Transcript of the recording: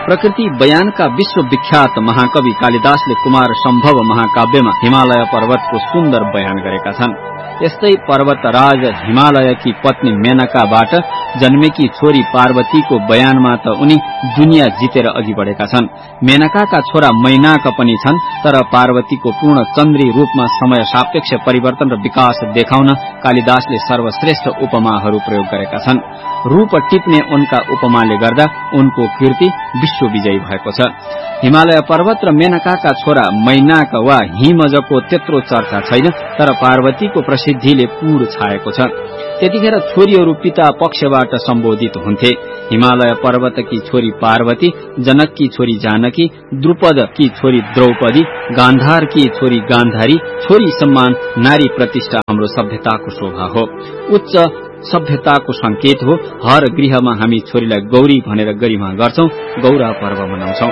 प्रकृति बयानका विश्वविख्यात महाकवि कालिदासले कुमार सम्भव महाकाव्यमा हिमालय पर्वतको सुन्दर बयान गरेका छन्। यस्तै पर्वतराज हिमालयकी पत्नी मेनकाबाट जन्मेकी छोरी पार्वतीको बयानमा त उनी दुनिया जितेर अघि बढेका छन्। मेनकाका छोरा मैनाक पनि छन्, तर पार्वतीको पूर्ण चन्द्री रूपमा समय सापेक्ष परिवर्तन र विकास देखाउन कालिदासले सर्वश्रेष्ठ उपमाहरू प्रयोग गरेका छन्। रूप टिप्ने उनका उपमाले गर्दा उनको कीर्ति विश्वविजयी भएको छ। हिमालय पर्वत र मेनकाका छोरा मैनाक वा हिमजको त्यत्रो चर्चा छैन, तर पार्वतीको प्रसिद्धिले पूर छाएको छ। त्यतिखेर छोरीहरू पिता पक्षबाट सम्बोधित हुन्थे। हिमालय पर्वतकी छोरी पार्वती, जनककी छोरी जानकी, द्रुपदकी छोरी द्रौपदी, गान्धारकी छोरी गान्धारी। छोरी सम्मान, नारी प्रतिष्ठा हाम्रो सभ्यताको शोभा हो, उच्च सभ्यताको संकेत हो। हर गृहमा हामी छोरीलाई गौरी भनेर गरिमा गर्छौं, गौरा पर्व मनाउँछौं।